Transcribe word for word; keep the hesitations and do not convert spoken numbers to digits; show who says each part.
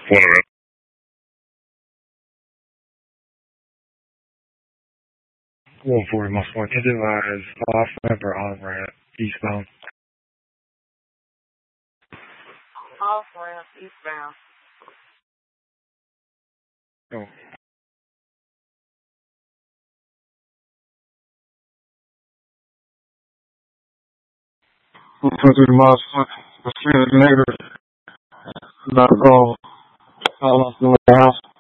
Speaker 1: Whatever. one forty mile point. Advise off ramp or on ramp eastbound.
Speaker 2: Off ramp eastbound.
Speaker 1: Oh. twenty miles. Let's see the neighbor. About to go. Out of the house.